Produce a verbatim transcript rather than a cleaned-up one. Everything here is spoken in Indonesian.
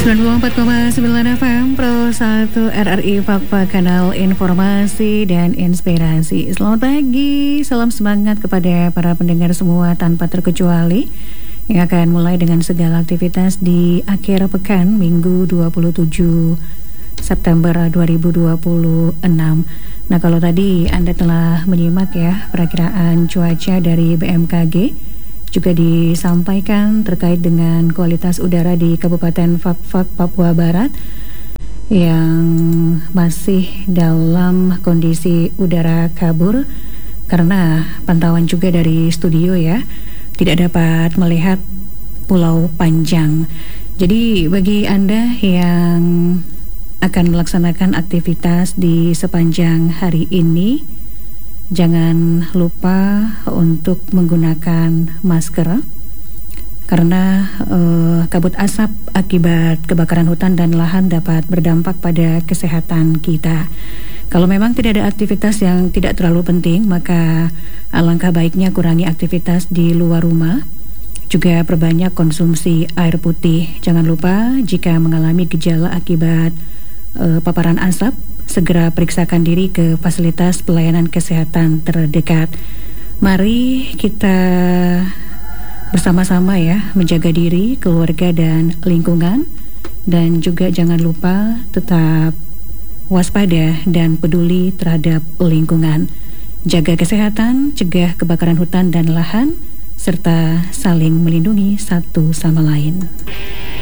sembilan puluh empat koma sembilan F M Pro satu R R I Papa, kanal informasi dan inspirasi. Selamat pagi, salam semangat kepada para pendengar semua tanpa terkecuali yang akan mulai dengan segala aktivitas di akhir pekan Minggu dua puluh tujuh September dua ribu dua puluh enam. Nah, kalau tadi Anda telah menyimak ya perakiraan cuaca dari B M K G, juga disampaikan terkait dengan kualitas udara di Kabupaten Fak-Fak, Papua Barat yang masih dalam kondisi udara kabur karena pantauan juga dari studio ya, tidak dapat melihat Pulau Panjang. Jadi bagi Anda yang akan melaksanakan aktivitas di sepanjang hari ini, jangan lupa untuk menggunakan masker karena uh, kabut asap akibat kebakaran hutan dan lahan dapat berdampak pada kesehatan kita. Kalau memang tidak ada aktivitas yang tidak terlalu penting, maka alangkah baiknya kurangi aktivitas di luar rumah. Juga perbanyak konsumsi air putih. Jangan lupa jika mengalami gejala akibat uh, paparan asap, segera periksakan diri ke fasilitas pelayanan kesehatan terdekat. Mari kita bersama-sama ya menjaga diri, keluarga dan lingkungan. Dan juga jangan lupa tetap waspada dan peduli terhadap lingkungan. Jaga kesehatan, cegah kebakaran hutan dan lahan, serta saling melindungi satu sama lain.